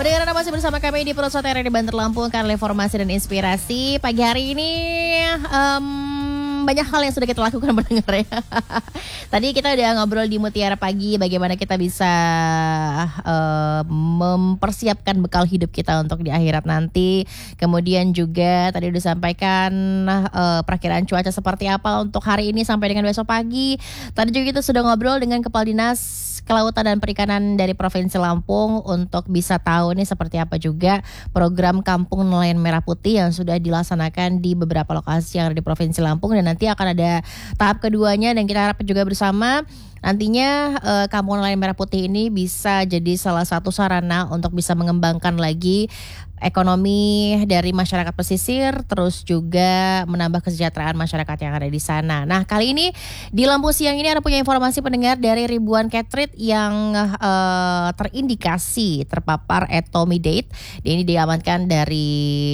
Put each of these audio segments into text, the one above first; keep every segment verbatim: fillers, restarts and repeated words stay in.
Pendengar Anda masih bersama kami di Pusat R R D Banter Lampung, kanal informasi dan inspirasi. Pagi hari ini um, banyak hal yang sudah kita lakukan pendengar ya. Tadi kita udah ngobrol di Mutiara Pagi bagaimana kita bisa uh, mempersiapkan bekal hidup kita untuk di akhirat nanti. Kemudian juga tadi udah sampaikan uh, perakiraan cuaca seperti apa untuk hari ini sampai dengan besok pagi. Tadi juga kita sudah ngobrol dengan Kepala Dinas Kelautan dan Perikanan dari Provinsi Lampung untuk bisa tahu nih seperti apa juga program Kampung Nelayan Merah Putih yang sudah dilaksanakan di beberapa lokasi yang ada di Provinsi Lampung, dan nanti akan ada tahap keduanya dan kita harap juga bersama nantinya eh, Kampung Nelayan Merah Putih ini bisa jadi salah satu sarana untuk bisa mengembangkan lagi ekonomi dari masyarakat pesisir, terus juga menambah kesejahteraan masyarakat yang ada di sana. Nah, kali ini di Lampung Siang ini ada punya informasi pendengar dari ribuan catrit yang uh, terindikasi terpapar etomidate. Ini diamankan dari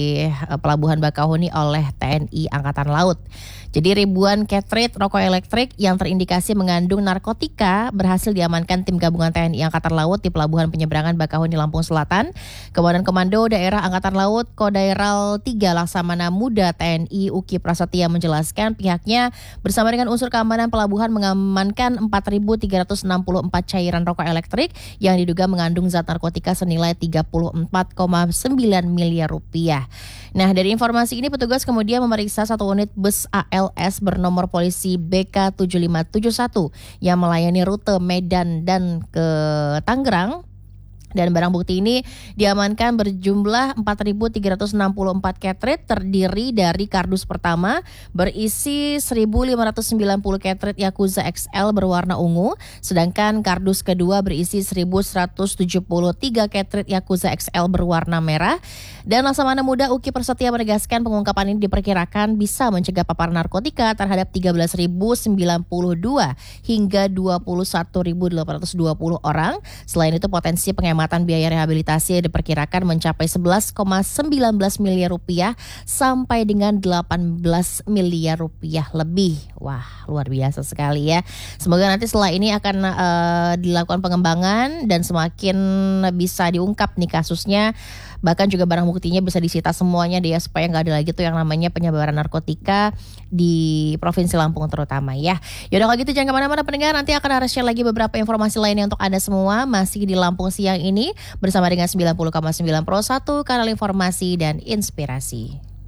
uh, Pelabuhan Bakauheni oleh T N I Angkatan Laut. Jadi ribuan catrit rokok elektrik yang terindikasi mengandung narkotika berhasil diamankan tim gabungan T N I Angkatan Laut di Pelabuhan Penyeberangan Bakauheni Lampung Selatan. Komandan Komando Daerah Angkatan Laut Kodaeral tiga Laksamana Muda T N I Uki Prasetya menjelaskan pihaknya bersama dengan unsur keamanan pelabuhan mengamankan empat ribu tiga ratus enam puluh empat cairan rokok elektrik yang diduga mengandung zat narkotika senilai tiga puluh empat koma sembilan miliar rupiah. Nah, dari informasi ini petugas kemudian memeriksa satu unit bus A L S bernomor polisi B K tujuh lima tujuh satu yang melayani rute Medan dan ke Tangerang. Dan barang bukti ini diamankan berjumlah empat ribu tiga ratus enam puluh empat catrit terdiri dari kardus pertama berisi seribu lima ratus sembilan puluh catrit Yakuza X L berwarna ungu, sedangkan kardus kedua berisi seribu seratus tujuh puluh tiga catrit Yakuza X L berwarna merah. Dan Laksamana Muda Uki Prasetya menegaskan pengungkapan ini diperkirakan bisa mencegah paparan narkotika terhadap tiga belas ribu sembilan puluh dua hingga dua puluh satu ribu delapan ratus dua puluh orang. Selain itu potensi penghematan biaya rehabilitasi diperkirakan mencapai sebelas koma sembilan belas miliar rupiah sampai dengan delapan belas miliar rupiah lebih. Wah, luar biasa sekali ya. Semoga nanti setelah ini akan uh, dilakukan pengembangan dan semakin bisa diungkap nih kasusnya. Bahkan juga barang buktinya bisa disita semuanya dia supaya nggak ada lagi tuh yang namanya penyebaran narkotika di Provinsi Lampung terutama ya. Yaudah kalau gitu jangan kemana-mana pendengar, nanti akan harus share lagi beberapa informasi lainnya untuk Anda semua masih di Lampung Siang ini bersama dengan sembilan puluh koma sembilan Pro satu kanal informasi dan inspirasi.